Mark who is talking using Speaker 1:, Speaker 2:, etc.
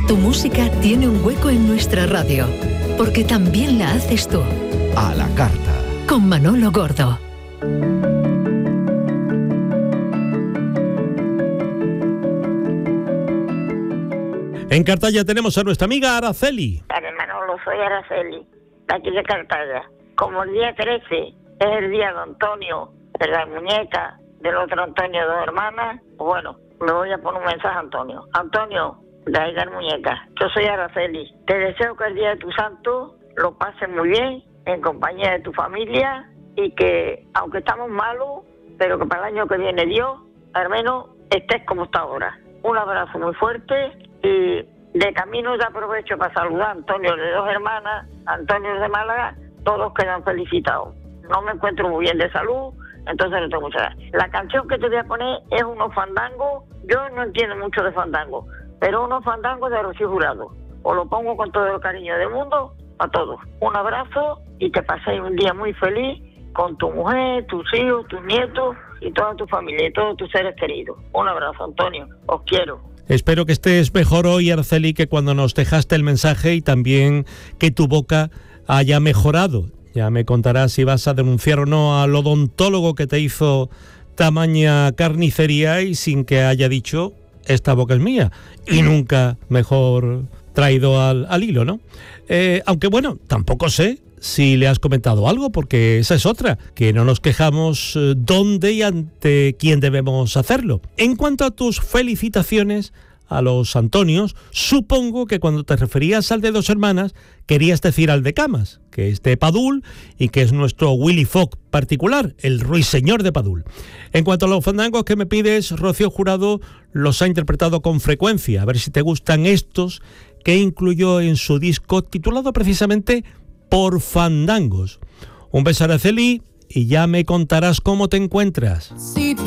Speaker 1: Tu música tiene un hueco en nuestra radio, porque también la haces tú.
Speaker 2: A la carta.
Speaker 1: Con Manolo Gordo.
Speaker 3: En Cartaya tenemos a nuestra amiga Araceli.
Speaker 4: Manolo, soy Araceli, de aquí de Cartaya. Como el día 13 es el día de Antonio, de la muñeca, del otro Antonio, de 2 hermanas, bueno, le voy a poner un mensaje a Antonio. Antonio, de ahí de la muñeca, yo soy Araceli. Te deseo que el día de tu santo lo pases muy bien, en compañía de tu familia, y que, aunque estamos malos, pero que para el año que viene Dios, al menos estés como está ahora. Un abrazo muy fuerte. Y de camino ya aprovecho para saludar a Antonio de 2 hermanas, Antonio de Málaga, todos quedan felicitados. No me encuentro muy bien de salud, entonces no tengo mucha ganas. La canción que te voy a poner es unos fandangos. Yo no entiendo mucho de fandango, pero unos fandangos de Rocío Jurado. Os lo pongo con todo el cariño del mundo a todos. Un abrazo y que paséis un día muy feliz con tu mujer, tus hijos, tus nietos y toda tu familia y todos tus seres queridos. Un abrazo, Antonio. Os quiero.
Speaker 3: Espero que estés mejor hoy, Araceli, que cuando nos dejaste el mensaje, y también que tu boca haya mejorado. Ya me contarás si vas a denunciar o no al odontólogo que te hizo tamaña carnicería y sin que haya dicho, esta boca es mía. Y nunca mejor traído al hilo, ¿no? Aunque bueno, tampoco sé si le has comentado algo, porque esa es otra, que no nos quejamos dónde y ante quién debemos hacerlo. En cuanto a tus felicitaciones a los Antonios, supongo que cuando te referías al de 2 hermanas, querías decir al de Camas, que es de Padul y que es nuestro Willy Fogg particular, el ruiseñor de Padul. En cuanto a los fandangos que me pides, Rocío Jurado los ha interpretado con frecuencia. A ver si te gustan estos que incluyó en su disco titulado precisamente Por Fandangos. Un beso, Araceli, y ya me contarás cómo te encuentras.